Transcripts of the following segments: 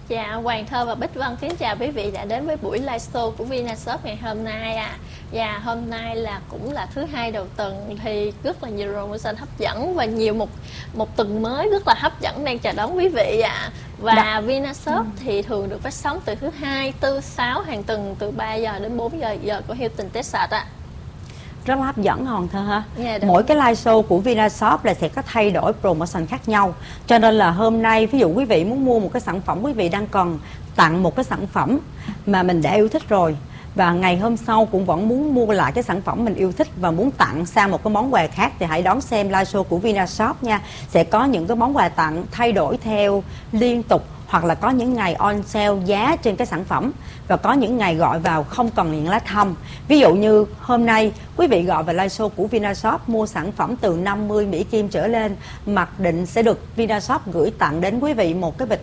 Dạ, Hoàng Thơ và Bích Vân kính chào quý vị đã đến với buổi live show của Vinashop ngày hôm nay ạ. Và hôm nay cũng là thứ hai đầu tuần thì rất là nhiều promotion hấp dẫn và nhiều một tuần mới rất là hấp dẫn đang chờ đón quý vị ạ. Và Vinashop thì thường được phát sóng từ thứ hai, tư, sáu hàng tuần từ 3 giờ đến 4 giờ của Hilton Texas ạ. Rất là hấp dẫn Hoàng Thơ ha. Mỗi cái live show của Vinashop là sẽ có thay đổi promotion khác nhau. Cho nên là hôm nay ví dụ quý vị muốn mua một cái sản phẩm, quý vị đang cần tặng một cái sản phẩm mà mình đã yêu thích rồi, và ngày hôm sau cũng vẫn muốn mua lại cái sản phẩm mình yêu thích và muốn tặng sang một cái món quà khác, thì hãy đón xem live show của Vinashop nha. Sẽ có những cái món quà tặng thay đổi theo liên tục, hoặc là có những ngày on sale giá trên cái sản phẩm, và có những ngày gọi vào không cần những lá thăm. Ví dụ như hôm nay quý vị gọi vào live show của Vinashop mua sản phẩm từ 50 Mỹ Kim trở lên, mặc định sẽ được Vinashop gửi tặng đến quý vị một cái bịch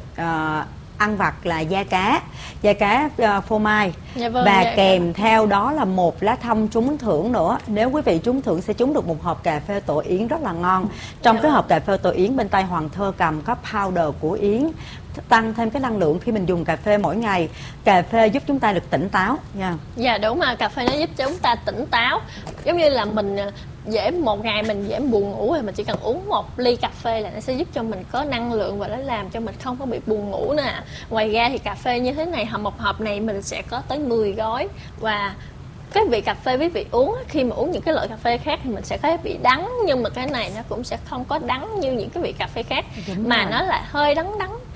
ăn vặt là da cá phô mai, và kèm theo đó là một lá thăm trúng thưởng nữa. Nếu quý vị trúng thưởng sẽ trúng được một hộp cà phê tổ yến rất là ngon. Trong cái hộp cà phê tổ yến bên tay Hoàng Thơ cầm có powder của yến, tăng thêm cái năng lượng khi mình dùng cà phê mỗi ngày. Cà phê giúp chúng ta được tỉnh táo nha. Dạ đúng, mà cà phê nó giúp chúng ta tỉnh táo. Giống như là mình một ngày mình dễ buồn ngủ thì mình chỉ cần uống một ly cà phê là nó sẽ giúp cho mình có năng lượng và nó làm cho mình không có bị buồn ngủ nè. Ngoài ra thì cà phê như thế này, một hộp này mình sẽ có tới 10 gói, và cái vị cà phê quý vị uống khi mà uống những cái loại cà phê khác thì mình sẽ có bị đắng, nhưng mà cái này nó cũng sẽ không có đắng như những cái vị cà phê khác. Nó là hơi đắng,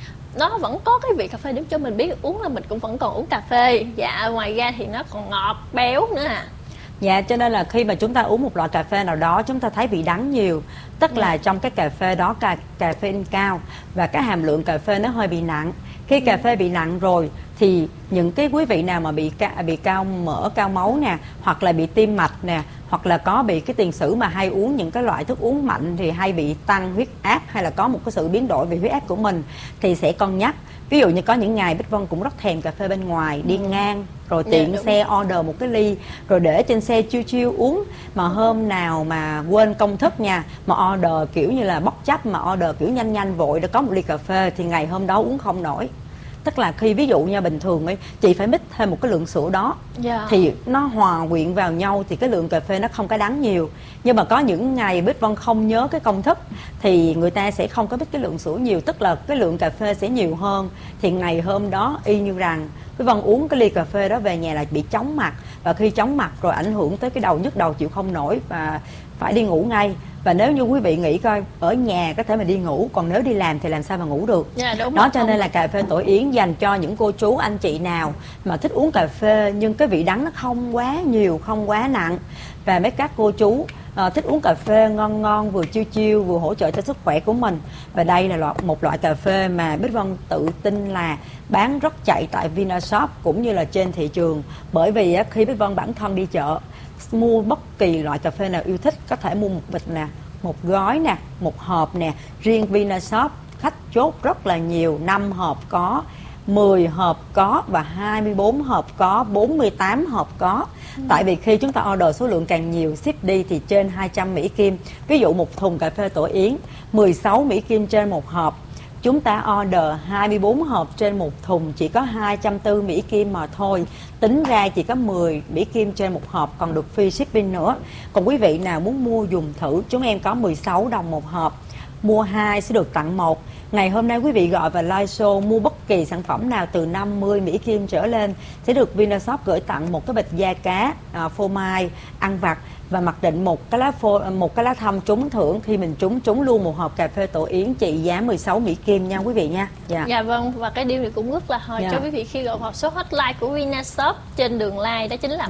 nó vẫn có cái vị cà phê để cho mình biết uống là mình cũng vẫn còn uống cà phê. Dạ, ngoài ra thì nó còn ngọt, béo nữa à. Dạ, cho nên là khi mà chúng ta uống một loại cà phê nào đó chúng ta thấy vị đắng nhiều, tức là trong cái cà phê đó caffeine cao và cái hàm lượng cà phê nó hơi bị nặng. Khi cà phê bị nặng rồi thì những cái quý vị nào mà bị cao mỡ, cao máu nè, hoặc là bị tim mạch nè, hoặc là có bị cái tiền sử mà hay uống những cái loại thức uống mạnh thì hay bị tăng huyết áp, hay là có một cái sự biến đổi về huyết áp của mình, thì sẽ cân nhắc. Ví dụ như có những ngày Bích Vân cũng rất thèm cà phê bên ngoài, đi ngang rồi tiện xe order một cái ly rồi để trên xe chiêu chiêu uống, mà hôm nào mà quên công thức nha, mà order kiểu như là bóc chấp, mà order kiểu nhanh nhanh vội để có một ly cà phê thì ngày hôm đó uống không nổi. Tức là khi ví dụ như bình thường ấy chị phải mix thêm một cái lượng sữa đó thì nó hòa quyện vào nhau thì cái lượng cà phê nó không có đắng nhiều. Nhưng mà có những ngày Bích Vân không nhớ cái công thức thì người ta sẽ không có mix cái lượng sữa nhiều, tức là cái lượng cà phê sẽ nhiều hơn, thì ngày hôm đó y như rằng Bích Vân uống cái ly cà phê đó về nhà là bị chóng mặt, và khi chóng mặt rồi ảnh hưởng tới cái đầu, nhức đầu chịu không nổi và phải đi ngủ ngay. Và nếu như quý vị nghĩ coi, ở nhà có thể mà đi ngủ, còn nếu đi làm thì làm sao mà ngủ được. Đó, cho nên là cà phê tổ yến dành cho những cô chú anh chị nào mà thích uống cà phê nhưng cái vị đắng nó không quá nhiều, không quá nặng, và mấy các cô chú thích uống cà phê ngon ngon, vừa chiêu chiêu vừa hỗ trợ cho sức khỏe của mình. Và đây là một loại cà phê mà Bích Vân tự tin là bán rất chạy tại Vinashop cũng như là trên thị trường. Bởi vì khi Bích Vân bản thân đi chợ mua bất kỳ loại cà phê nào yêu thích, có thể mua một bịch nè, một gói nè, một hộp nè. Riêng Vinashop khách chốt rất là nhiều, 5 hộp có, 10 hộp có, và 24 hộp có, 48 hộp có. Tại vì khi chúng ta order số lượng càng nhiều, ship đi thì trên 200 Mỹ Kim. Ví dụ một thùng cà phê tổ yến 16 Mỹ Kim trên một hộp, chúng ta order 24 hộp trên một thùng chỉ có 240 Mỹ Kim mà thôi. Tính ra chỉ có 10 Mỹ Kim trên một hộp, còn được free shipping nữa. Còn quý vị nào muốn mua dùng thử, chúng em có 16 đồng một hộp, mua 2 sẽ được tặng 1. Ngày hôm nay quý vị gọi vào live show mua bất kỳ sản phẩm nào từ 50 Mỹ Kim trở lên sẽ được Vinashop gửi tặng một cái bịch da cá phô mai ăn vặt, và mặc định một cái lá thăm trúng thưởng. Khi mình trúng luôn một hộp cà phê tổ yến trị giá 16 Mỹ Kim nha quý vị nha. Dạ vâng, và cái điều này cũng rất là hồi cho quý vị khi gọi vào số hotline của Vinashop trên đường line, đó chính là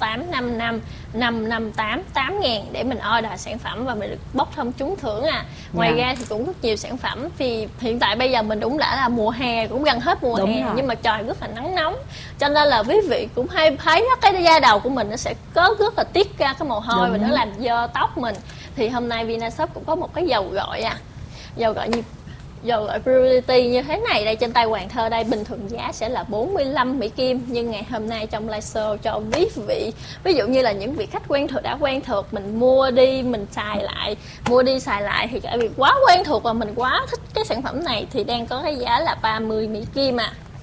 1855 558 8000 để mình order sản phẩm và mình được bốc thăm trúng thưởng à. Ngoài ra thì cũng rất nhiều sản phẩm, vì hiện tại bây giờ mình cũng đã là mùa hè, cũng gần hết mùa hè rồi. Nhưng mà trời rất là nắng nóng, cho nên là quý vị cũng hay thấy cái da đầu của mình nó sẽ có rất là tiết ra cái mồ hôi và nó làm dơ tóc mình. Thì hôm nay Vinashop cũng có một cái dầu gội dầu gội Purity như thế này đây trên tay Hoàng Thơ đây. Bình thường giá sẽ là 45 Mỹ Kim, nhưng ngày hôm nay trong live show cho quý vị, ví dụ như là những vị khách đã quen thuộc, mình mua đi mình xài lại thì tại vì quá quen thuộc và mình quá thích cái sản phẩm này thì đang có cái giá là 30 Mỹ Kim à.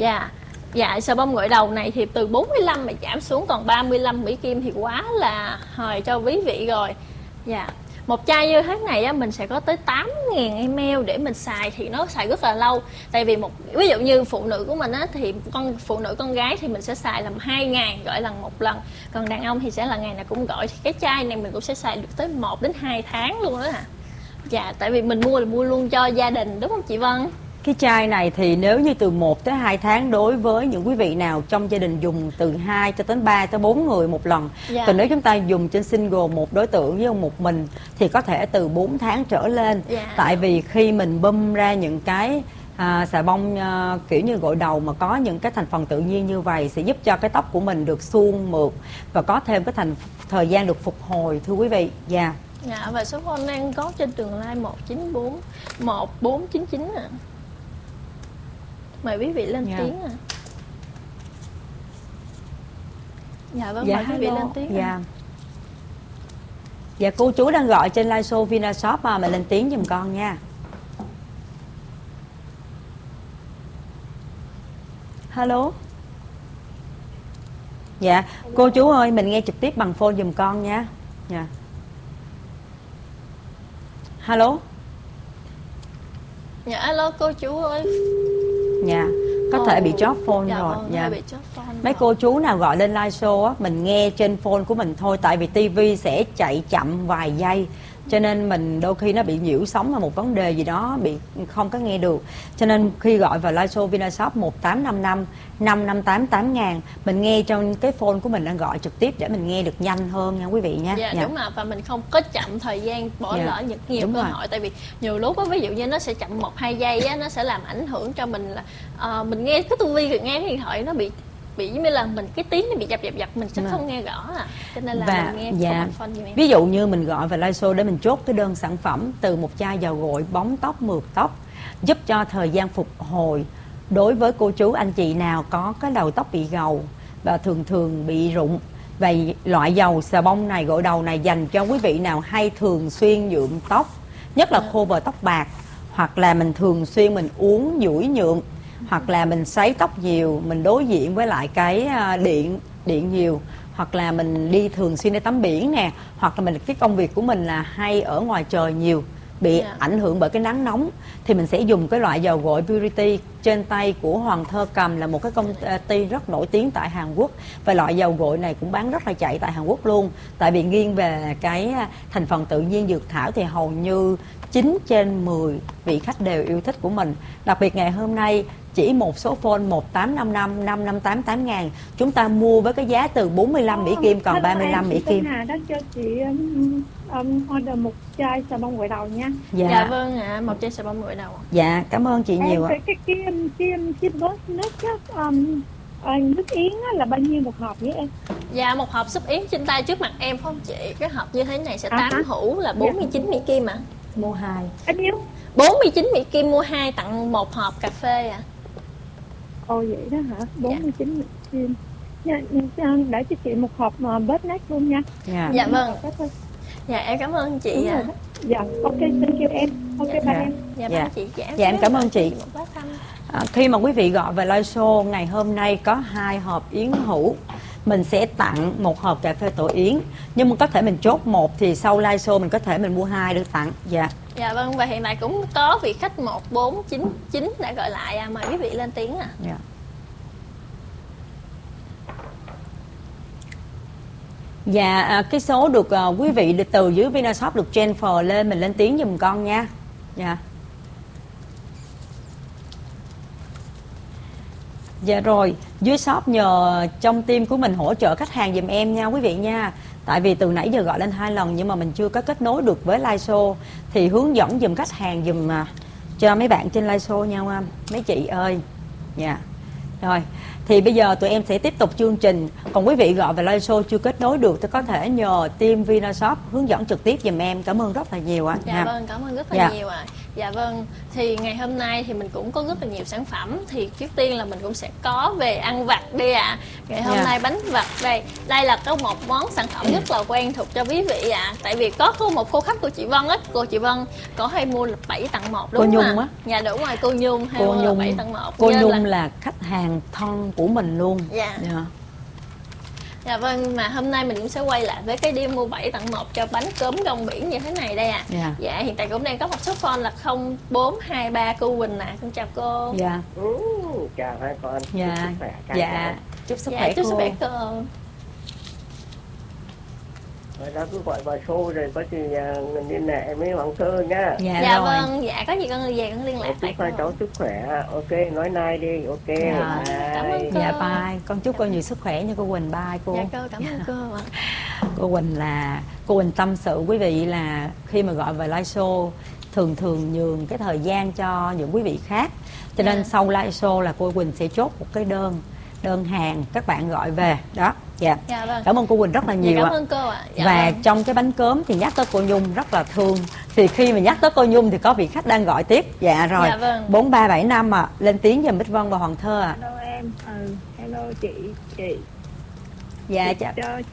Dạ, xà bông gội đầu này thì từ 45 mà giảm xuống còn 35 Mỹ Kim thì quá là hời cho quý vị rồi. Dạ. Một chai như thế này á, mình sẽ có tới 8.000 ml để mình xài thì nó xài rất là lâu. Tại vì ví dụ như phụ nữ của mình á, thì phụ nữ con gái thì mình sẽ xài làm 2 ngày gội lần một lần. Còn đàn ông thì sẽ là ngày nào cũng gội. Thì cái chai này mình cũng sẽ xài được tới 1 đến 2 tháng luôn đó à. Dạ, tại vì mình mua là mua luôn cho gia đình, đúng không chị Vân? Cái chai này thì nếu như từ 1 tới 2 tháng đối với những quý vị nào trong gia đình dùng từ 2 cho đến 3 tới 4 người một lần. Còn nếu chúng ta dùng trên single một đối tượng với một mình thì có thể từ 4 tháng trở lên. Tại vì khi mình bơm ra những cái xà bông kiểu như gội đầu mà có những cái thành phần tự nhiên như vậy sẽ giúp cho cái tóc của mình được suôn mượt và có thêm cái thời gian được phục hồi, thưa quý vị. Dạ, và số phone đang có trên Tường Lai 194 1499 ạ. Mời quý vị lên tiếng ạ. Dạ vâng, mời quý vị lên tiếng. Dạ, cô chú đang gọi trên live show Vinashop mà lên tiếng giùm con nha. Hello. Dạ, cô chú ơi, mình nghe trực tiếp bằng phone giùm con nha. Dạ. Hello. Dạ, alo cô chú ơi. Dạ, có thể bị chót phone rồi. Dạ, bị chót phone mấy cô chú nào gọi lên live show á, mình nghe trên phone của mình thôi. Tại vì tivi sẽ chạy chậm vài giây, cho nên mình đôi khi nó bị nhiễu sóng, là một vấn đề gì đó bị không có nghe được. Cho nên khi gọi vào live show Vinashop 1855 558 8000, mình nghe trong cái phone của mình đang gọi trực tiếp để mình nghe được nhanh hơn nha quý vị nha. Dạ, đúng rồi, và mình không có chậm thời gian bỏ lỡ những nhiều cơ hội. Tại vì nhiều lúc á, ví dụ như nó sẽ chậm 1-2 giây á, nó sẽ làm ảnh hưởng cho mình là mình nghe cái tivi, nghe cái điện thoại nó bị giống như là mình cái tiếng nó bị dập mình sẽ không nghe rõ cho nên là mình nghe phone như em. Ví dụ như mình gọi vào live show để mình chốt cái đơn sản phẩm từ một chai dầu gội bóng tóc mượt tóc, giúp cho thời gian phục hồi đối với cô chú anh chị nào có cái đầu tóc bị gầu và thường bị rụng. Và loại dầu xà bông này, gội đầu này dành cho quý vị nào hay thường xuyên nhuộm tóc, nhất là khô bờ tóc bạc, hoặc là mình thường xuyên mình uống duỗi nhuộm, hoặc là mình sấy tóc nhiều, mình đối diện với lại cái điện nhiều, hoặc là mình đi thường xuyên đi tắm biển nè, hoặc là cái công việc của mình là hay ở ngoài trời nhiều, bị ảnh hưởng bởi cái nắng nóng, thì mình sẽ dùng cái loại dầu gội Purity trên tay của Hoàng Thơ Cầm, là một cái công ty rất nổi tiếng tại Hàn Quốc. Và loại dầu gội này cũng bán rất là chạy tại Hàn Quốc luôn, tại vì nghiêng về cái thành phần tự nhiên dược thảo thì hầu như 9 trên 10 vị khách đều yêu thích của mình. Đặc biệt ngày hôm nay chỉ một số phone 1855 558 8000, chúng ta mua với cái giá từ 45 Mỹ Kim còn 35 Mỹ Kim. Hà đó cho chị order một chai xà bông gội đầu nha. Dạ vâng ạ, một chai xà bông gội đầu. Dạ, cảm ơn chị nhiều ạ. Cái boss nước yến là bao nhiêu một hộp với em? Dạ, một hộp súp yến trên tay trước mặt em phải không chị? Cái hộp như thế này sẽ 8 hũ là 49 Mỹ Kim ạ. Mua 2. Bao nhiêu? 49 Mỹ Kim mua 2 tặng 1 hộp cà phê ạ. Ồ vậy đó hả? 49 Mỹ Kim. Để cho chị một hộp bớt nát luôn nha. Dạ vâng. Dạ em cảm ơn chị ạ. Dạ, ok, thank you em. Ok, bye em. Dạ chị. Dạ em cảm ơn chị. Khi mà quý vị gọi về live show ngày hôm nay có 2 hộp yến hũ, mình sẽ tặng 1 hộp cà phê tổ yến. Nhưng mà có thể mình chốt 1 thì sau live show mình có thể mình mua 2 để tặng. Dạ vâng, và hiện tại cũng có vị khách 1499 đã gọi lại, mời quý vị lên tiếng ạ. Dạ, cái số được quý vị từ dưới Vinashop được transfer lên, mình lên tiếng giùm con nha. Dạ rồi, dưới shop nhờ trong team của mình hỗ trợ khách hàng giùm em nha quý vị nha. Tại vì từ nãy giờ gọi lên 2 lần nhưng mà mình chưa có kết nối được với live show, thì hướng dẫn giùm khách hàng giùm cho mấy bạn trên live show nha mấy chị ơi. Rồi, thì bây giờ tụi em sẽ tiếp tục chương trình. Còn quý vị gọi về live show chưa kết nối được thì có thể nhờ team Vinashop hướng dẫn trực tiếp giùm em. Cảm ơn rất là nhiều ạ. Dạ vâng, cảm ơn rất là nhiều ạ. Dạ vâng, thì ngày hôm nay thì mình cũng có rất là nhiều sản phẩm. Thì trước tiên là mình cũng sẽ có về ăn vặt đi ạ. Ngày hôm nay bánh vặt đây. Đây là có một món sản phẩm rất là quen thuộc cho quý vị ạ. Tại vì có một cô khách của chị Vân á. Cô chị Vân có hay mua là 7 tặng 1 đúng không ạ? Cô Nhung á. Dạ đúng rồi, cô Nhung hay mua là 7 tặng 1. Cô Nhung là khách hàng thân của mình luôn. Dạ. Dạ vâng, mà hôm nay mình cũng sẽ quay lại với cái deal mua 7 tặng 1 cho bánh cốm rong biển như thế này đây ạ. Dạ, hiện tại cũng đang có một số phone là 0423 cô Quỳnh ạ. Con chào cô. Dạ. Chào hai con. Dạ. Chúc sức khỏe. Dạ. Chúc sức khỏe cô. Chúc sức khỏe cô. Rồi đó cứ gọi vào show rồi có gì liên hệ với Hoàng Thơ nhá. Dạ vâng, dạ có gì con về con liên lạc lại. Chúc cháu sức khỏe. Ok, nói nay đi. Ok. Dạ. Cảm ơn cô. Dạ bye. Con chúc cô nhiều sức khỏe nha cô Quỳnh. Bye cô. Dạ cô, cảm ơn cô ạ. Cô Quỳnh tâm sự quý vị là khi mà gọi về live show thường nhường cái thời gian cho những quý vị khác. Cho nên sau live show là cô Quỳnh sẽ chốt một cái đơn hàng các bạn gọi về đó. Dạ. Vâng. Cảm ơn cô Quỳnh rất là nhiều. Dạ, cảm ơn cô ạ. Dạ, và vâng. trong cái bánh cốm thì nhắc tới cô Nhung rất là thương. Thì khi mà nhắc tới cô Nhung thì có vị khách đang gọi tiếp. Dạ rồi. Dạ, vâng. 4375 lên tiếng giùm Bích Vân và Hoàng Thơ ạ. Hello em. Hello chị. Dạ chào. Cho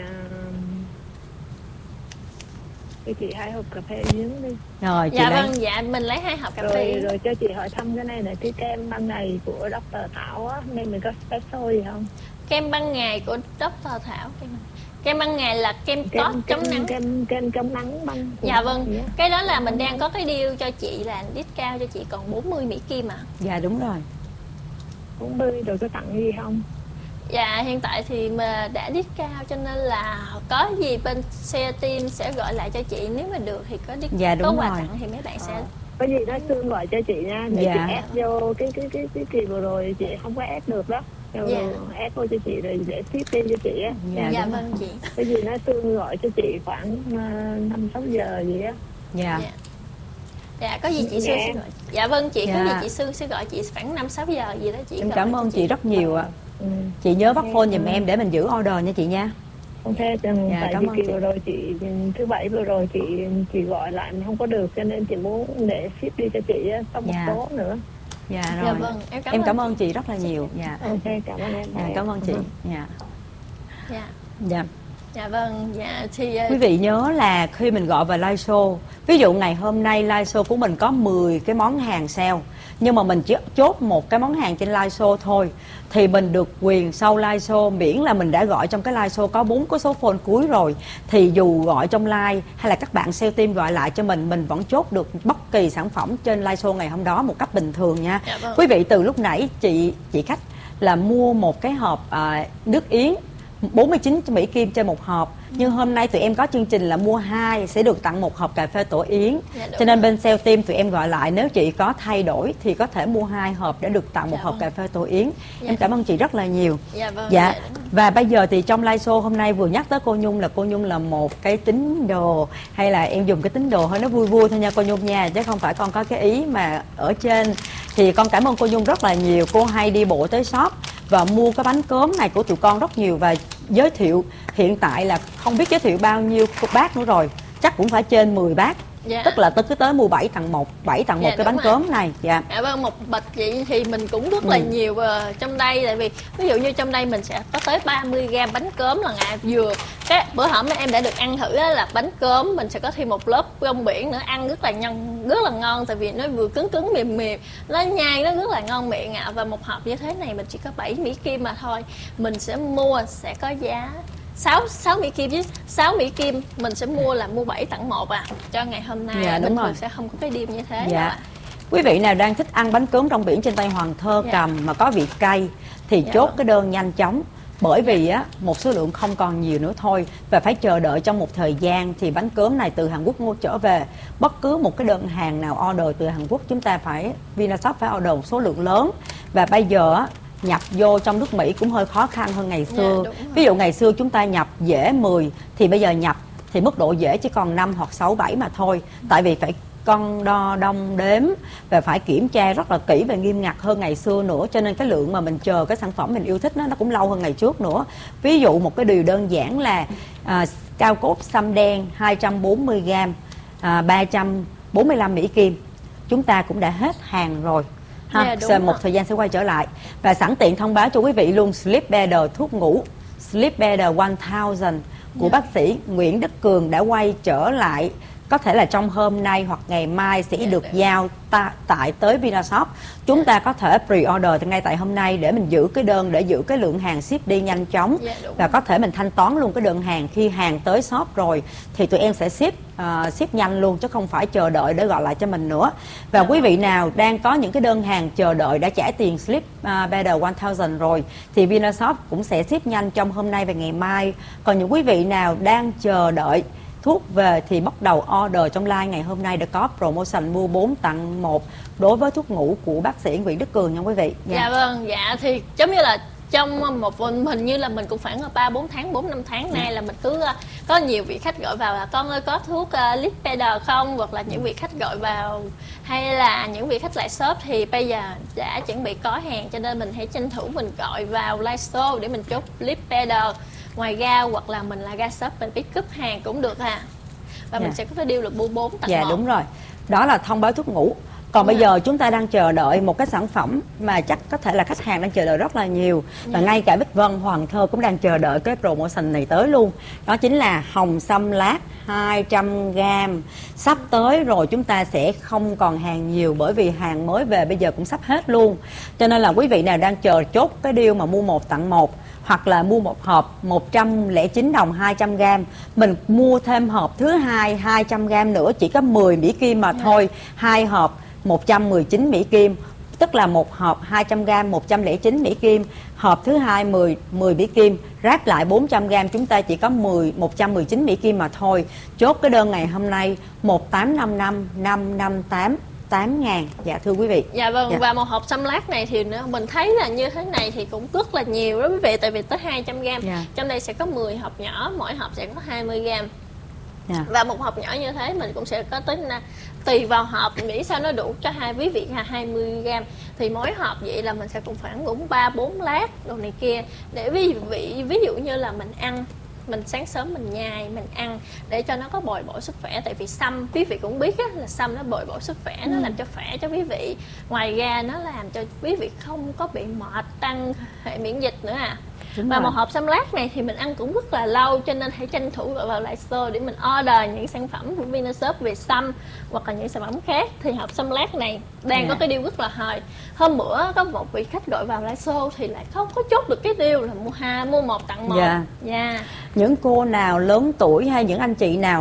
chị 2 hộp cà phê nướng đi. Rồi chị dạ lấy. Vâng, dạ mình lấy 2 hộp cà phê. Rồi cho chị hỏi thăm cái này là cái kem ban ngày của Dr. Thảo á, nên mình có special gì không? Kem ban ngày của Dr. Thảo. Kem ban ngày là kem tốt chống nắng. Kem chống nắng băng. Dạ vâng, cái đó là mình đang có cái deal cho chị là discount cho chị còn 40 Mỹ Kim ạ. Dạ đúng rồi. 40 rồi có tặng gì không? Dạ hiện tại thì mà đã discount cho nên là có gì bên sale team sẽ gọi lại cho chị, nếu mà được thì có có quà tặng thì mấy bạn sẽ có gì đó Sương gọi cho chị nha để chị add vô cái kỳ vừa rồi chị không có add được đó. Add vô cho chị rồi để ship đi cho chị á. Dạ vâng chị. Cái gì nó Sương gọi cho chị khoảng 5-6 giờ gì á. Dạ có gì chị Sương sẽ gọi. Dạ vâng chị, có gì chị Sương sẽ gọi chị khoảng 5-6 giờ gì đó chị. Em cảm ơn chị rất nhiều ạ. Chị nhớ bắt phone giùm em để mình giữ order nha chị nha. Ok, tại vì kỳ vừa rồi chị thứ Bảy vừa rồi chị gọi lại mà không có được cho nên chị muốn để ship đi cho chị xong một số nữa. Dạ rồi. Dạ, vâng. Em cảm ơn chị rất là nhiều. Dạ. Ok, cảm ơn em. Dạ, cảm ơn chị. Dạ. Dạ. Dạ. Dạ vâng, dạ thì quý vị nhớ là khi mình gọi vào live show, ví dụ ngày hôm nay live show của mình có 10 cái món hàng sale, nhưng mà mình chỉ chốt một cái món hàng trên live show thôi, thì mình được quyền sau live show, miễn là mình đã gọi trong cái live show có 4 cái số phone cuối rồi, thì dù gọi trong live hay là các bạn sale team gọi lại cho mình vẫn chốt được bất kỳ sản phẩm trên live show ngày hôm đó một cách bình thường nha. Dạ vâng. Quý vị từ lúc nãy chị khách là mua một cái hộp nước yến 49 Mỹ Kim trên một hộp, nhưng hôm nay tụi em có chương trình là mua 2 sẽ được tặng một hộp cà phê tổ yến. Cho nên bên sale team tụi em gọi lại, nếu chị có thay đổi thì có thể mua 2 hộp để được tặng một hộp cà phê tổ yến. Em cảm ơn chị rất là nhiều. Dạ. Và bây giờ thì trong live show hôm nay vừa nhắc tới cô Nhung là cô Nhung là một cái tín đồ, hay là em dùng cái tín đồ hơi nó vui vui thôi nha cô Nhung nha, chứ không phải con có cái ý mà ở trên. Thì con cảm ơn cô Nhung rất là nhiều. Cô hay đi bộ tới shop và mua cái bánh cốm này của tụi con rất nhiều, và giới thiệu hiện tại là không biết giới thiệu bao nhiêu bát nữa rồi, chắc cũng phải trên 10 bát. Tức là cứ tới mua 7 tặng 1 cái bánh cốm này. Dạ vâng, một bịch vậy thì mình cũng rất là nhiều trong đây, tại vì ví dụ như trong đây mình sẽ có tới 30g bánh cốm là vừa cái bữa hổm em đã được ăn thử là bánh cốm mình sẽ có thêm một lớp rong biển nữa, ăn rất là ngon, tại vì nó vừa cứng mềm, nó nhai nó rất là ngon miệng ạ. Và một hộp như thế này mình chỉ có 7 Mỹ Kim mà thôi, mình sẽ mua sẽ có giá 6 Mỹ Kim, chứ 6 Mỹ Kim mình sẽ mua là mua 7 tặng 1 cho ngày hôm nay. Dạ, đúng rồi. Sẽ không có cái deal như thế. Dạ. Quý vị nào đang thích ăn bánh cốm rong biển trên tay Hoàng Thơ cầm mà có vị cay thì chốt cái đơn nhanh chóng, bởi vì một số lượng không còn nhiều nữa thôi, và phải chờ đợi trong một thời gian. Thì bánh cốm này từ Hàn Quốc mua trở về, bất cứ một cái đơn hàng nào order từ Hàn Quốc chúng ta phải Vinashop phải order một số lượng lớn, và bây giờ nhập vô trong nước Mỹ cũng hơi khó khăn hơn ngày xưa. Ví dụ ngày xưa chúng ta nhập dễ 10 thì bây giờ nhập thì mức độ dễ chỉ còn 5 hoặc 6, 7 mà thôi, tại vì phải cân đo đong đếm và phải kiểm tra rất là kỹ và nghiêm ngặt hơn ngày xưa nữa, cho nên cái lượng mà mình chờ cái sản phẩm mình yêu thích nó cũng lâu hơn ngày trước nữa. Ví dụ một cái điều đơn giản là cao cốt sâm đen 240g 345 Mỹ Kim, chúng ta cũng đã hết hàng rồi ha. Đúng Một thời gian sẽ quay trở lại. Và sẵn tiện thông báo cho quý vị luôn, Sleep Better thuốc ngủ Sleep Better 1000 của bác sĩ Nguyễn Đức Cường đã quay trở lại. Có thể là trong hôm nay hoặc ngày mai sẽ được giao tại tới Vinashop. Chúng ta có thể pre-order ngay tại hôm nay để mình giữ cái đơn, để giữ cái lượng hàng ship đi nhanh chóng. Và có thể mình thanh toán luôn cái đơn hàng khi hàng tới shop rồi thì tụi em sẽ ship nhanh luôn, chứ không phải chờ đợi để gọi lại cho mình nữa. Và quý vị nào đang có những cái đơn hàng chờ đợi đã trả tiền Sleep Better 1000 rồi thì Vinashop cũng sẽ ship nhanh trong hôm nay và ngày mai. Còn những quý vị nào đang chờ đợi thuốc về thì bắt đầu order trong live ngày hôm nay để có promotion mua 4 tặng 1 đối với thuốc ngủ của bác sĩ Nguyễn Đức Cường nha quý vị. Dạ vâng, dạ thì giống như là trong một hình như là mình cũng khoảng 3-4 tháng, 4-5 tháng nay là mình cứ có nhiều vị khách gọi vào là con ơi có thuốc Sleep Better không, hoặc là những vị khách gọi vào hay là những vị khách lại shop thì bây giờ đã chuẩn bị có hàng, cho nên mình hãy tranh thủ mình gọi vào live show để mình chốt Sleep Better. Ngoài ra hoặc là mình là ra shop mình pick up hàng cũng được ha. Và mình sẽ có cái deal là mua 4 tặng 1. Dạ đúng rồi. Đó là thông báo thuốc ngủ. Còn bây giờ chúng ta đang chờ đợi một cái sản phẩm mà chắc có thể là khách hàng đang chờ đợi rất là nhiều. Và ngay cả Bích Vân, Hoàng Thơ cũng đang chờ đợi cái promotion này tới luôn. Đó chính là hồng xăm lát 200g. Sắp tới rồi, chúng ta sẽ không còn hàng nhiều bởi vì hàng mới về bây giờ cũng sắp hết luôn. Cho nên là quý vị nào đang chờ chốt cái deal mà mua 1 tặng 1 hoặc là mua một hộp 109 đồng 200g, mình mua thêm hộp thứ hai 200g nữa chỉ có 10 Mỹ Kim mà thôi. 2 hộp 119 Mỹ Kim, tức là một hộp 200g 109 Mỹ Kim, hộp thứ hai 10 Mỹ Kim, ráp lại 400g chúng ta chỉ có 119 Mỹ Kim mà thôi. Chốt cái đơn ngày hôm nay 1855 558 8.000. Dạ thưa quý vị. Dạ vâng, và một hộp xăm lát này thì mình thấy là như thế này thì cũng rất là nhiều đó quý vị, tại vì tới 200g. Trong đây sẽ có 10 hộp nhỏ, mỗi hộp sẽ có 20g. Và một hộp nhỏ như thế mình cũng sẽ có tới tùy vào hộp, mình nghĩ sao nó đủ cho quý vị 20g thì mỗi hộp vậy là mình sẽ cũng khoảng 3-4 lát đồ này kia, để ví dụ như là mình ăn, mình sáng sớm mình nhai mình ăn để cho nó có bồi bổ sức khỏe. Tại vì sâm quý vị cũng biết á, là sâm nó bồi bổ sức khỏe, nó làm cho khỏe cho quý vị. Ngoài ra nó làm cho quý vị không có bị mệt, tăng hệ miễn dịch nữa à. Và một hộp xăm lát này thì mình ăn cũng rất là lâu, cho nên hãy tranh thủ gọi vào live show để mình order những sản phẩm của Vinashop về sâm hoặc là những sản phẩm khác. Thì hộp xăm lát này đang có cái deal rất là hời. Hôm bữa có một vị khách gọi vào live show thì lại không có chốt được cái deal là mua 1 tặng 1. Những cô nào lớn tuổi hay những anh chị nào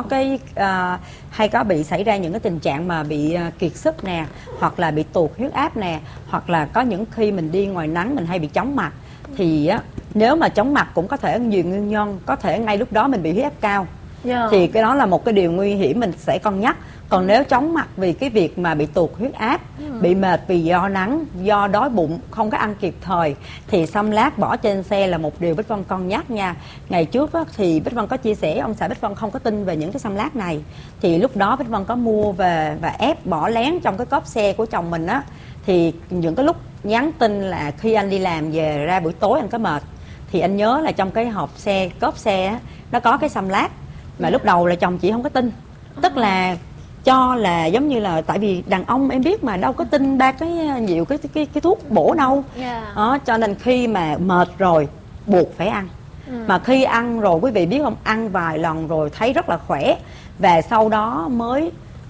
hay có bị xảy ra những cái tình trạng mà bị kiệt sức nè, hoặc là bị tụt huyết áp nè, hoặc là có những khi mình đi ngoài nắng mình hay bị chóng mặt, thì nếu mà chóng mặt cũng có thể nhiều nguyên nhân, có thể ngay lúc đó mình bị huyết áp cao, thì cái đó là một cái điều nguy hiểm mình sẽ cân nhắc. Còn nếu chóng mặt vì cái việc mà bị tụt huyết áp, bị mệt vì do nắng, do đói bụng, không có ăn kịp thời, thì xăm lát bỏ trên xe là một điều Bích Vân cân nhắc nha. Ngày trước thì Bích Vân có chia sẻ, ông xã Bích Vân không có tin về những cái xăm lát này, thì lúc đó Bích Vân có mua về và ép bỏ lén trong cái cốp xe của chồng mình á. Thì những cái lúc nhắn tin là khi anh đi làm về ra buổi tối anh có mệt, thì anh nhớ là trong cái hộp xe, cốp xe á, nó có cái xăm lát. Mà lúc đầu là chồng chị không có tin, tức là cho là giống như là tại vì đàn ông em biết mà đâu có tin ba cái nhiều cái thuốc bổ đâu. Cho nên khi mà mệt rồi buộc phải ăn. Mà khi ăn rồi quý vị biết không, ăn vài lần rồi thấy rất là khỏe, và sau đó mới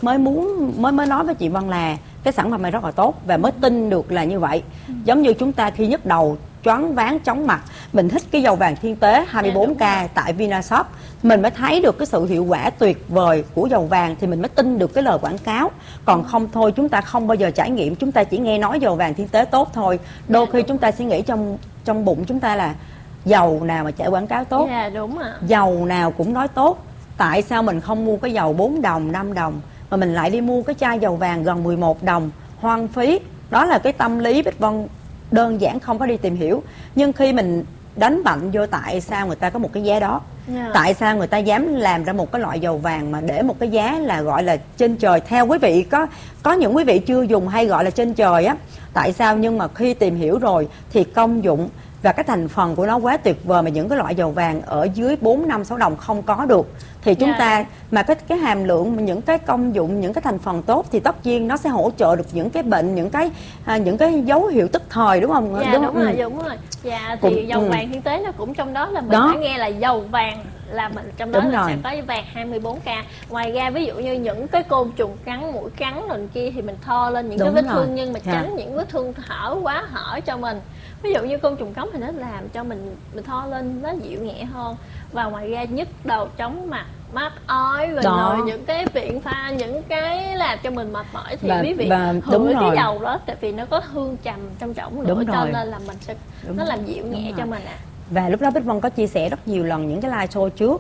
nói với chị Vân là cái sản phẩm này rất là tốt, và mới tin được là như vậy. Giống như chúng ta khi nhức đầu, choáng váng, chóng mặt, mình hít cái dầu vàng thiên tế 24K tại Vinashop, mình mới thấy được cái sự hiệu quả tuyệt vời của dầu vàng, thì mình mới tin được cái lời quảng cáo. Còn không thôi chúng ta không bao giờ trải nghiệm, chúng ta chỉ nghe nói dầu vàng thiên tế tốt thôi. Đôi khi chúng ta suy nghĩ trong bụng chúng ta là dầu nào mà chạy quảng cáo tốt, dầu nào cũng nói tốt, tại sao mình không mua cái dầu 4 đồng, 5 đồng mà mình lại đi mua cái chai dầu vàng gần 11 đồng, hoang phí. Đó là cái tâm lý Bích Vân đơn giản không có đi tìm hiểu. Nhưng khi mình đánh mạnh vô tại sao người ta có một cái giá đó, tại sao người ta dám làm ra một cái loại dầu vàng mà để một cái giá là gọi là trên trời. Theo quý vị có những quý vị chưa dùng hay gọi là trên trời á, tại sao? Nhưng mà khi tìm hiểu rồi thì công dụng và cái thành phần của nó quá tuyệt vời, mà những cái loại dầu vàng ở dưới 4, 5, 6 đồng không có được. thì chúng ta mà cái hàm lượng, những cái công dụng, những cái thành phần tốt thì tất nhiên nó sẽ hỗ trợ được những cái bệnh, những cái dấu hiệu tức thời, đúng không? Dạ, đúng rồi. Dạ, thì dầu vàng thiên tế nó cũng trong đó, là mình đã nghe là dầu vàng là mình trong đó là sẽ có vàng 24K. Ngoài ra ví dụ như những cái côn trùng cắn, muỗi cắn rồi kia thì mình thoa lên những cái vết thương, nhưng mà tránh những vết thương quá hở cho mình. Ví dụ như côn trùng cắn thì nó làm cho mình thoa lên nó dịu nhẹ hơn. Và ngoài ra nhức đầu, chóng mặt, mát ói, rồi những cái biện pha, những cái làm cho mình mệt mỏi thì quý vị hửi cái dầu đó, tại vì nó có hương trầm trong trỏng nữa, cho nên là mình sẽ nó làm dịu nhẹ cho mình ạ. Và lúc đó Bích Vân có chia sẻ rất nhiều lần những cái live show trước,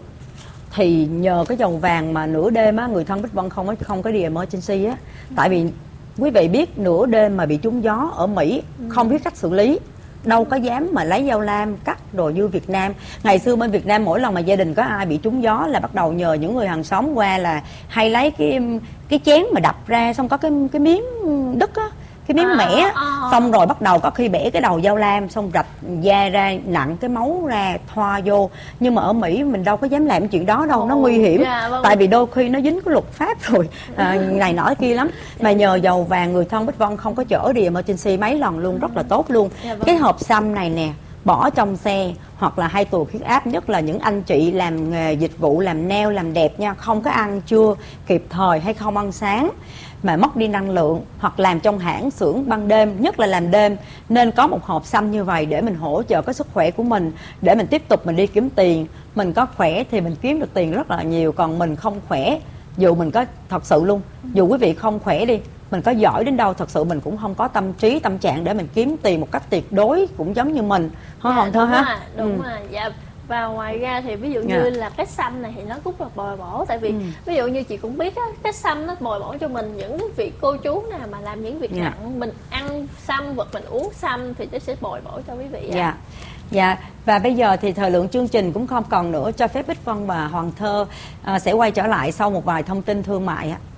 thì nhờ cái dầu vàng mà nửa đêm á, người thân Bích Vân không có đi emergency á. Tại vì quý vị biết nửa đêm mà bị trúng gió ở Mỹ không biết cách xử lý, đâu có dám mà lấy dao lam cắt rồi như Việt Nam. Ngày xưa bên Việt Nam mỗi lần mà gia đình có ai bị trúng gió là bắt đầu nhờ những người hàng xóm qua, là hay lấy cái chén mà đập ra, xong có cái miếng đất á, cái miếng mẻ, xong rồi bắt đầu có khi bẻ cái đầu dao lam, xong rạch da ra, nặng cái máu ra, thoa vô. Nhưng mà ở Mỹ mình đâu có dám làm chuyện đó đâu, nó nguy hiểm. Tại vì đôi khi nó dính cái luật pháp rồi này nọ kia lắm. Mà nhờ dầu vàng người thân Bích Vân không có chở đi emergency mấy lần luôn, rất là tốt luôn. Cái hộp xăm này nè, bỏ trong xe, hoặc là hay tụt huyết áp, nhất là những anh chị làm nghề dịch vụ, làm nail, làm đẹp nha, không có ăn trưa kịp thời hay không ăn sáng mà mất đi năng lượng, hoặc làm trong hãng xưởng ban đêm, nhất là làm đêm, nên có một hộp xăm như vậy để mình hỗ trợ cái sức khỏe của mình, để mình tiếp tục mình đi kiếm tiền. Mình có khỏe thì mình kiếm được tiền rất là nhiều, còn mình không khỏe, dù mình có thật sự luôn, dù quý vị không khỏe đi, mình có giỏi đến đâu, thật sự mình cũng không có tâm trí, tâm trạng để mình kiếm tiền một cách tuyệt đối, cũng giống như mình. Hòn Thơ ha? Đúng rồi, dạ. Và ngoài ra thì ví dụ như là cái xăm này thì nó cũng là bồi bổ, tại vì ví dụ như chị cũng biết á, cái xăm nó bồi bổ cho mình những cái vị cô chú nào mà làm những việc nặng, mình ăn xăm vật, mình uống xăm thì nó sẽ bồi bổ cho quý vị. Dạ, và bây giờ thì thời lượng chương trình cũng không còn nữa, cho phép Bích Vân và Hoàng Thơ sẽ quay trở lại sau một vài thông tin thương mại ạ.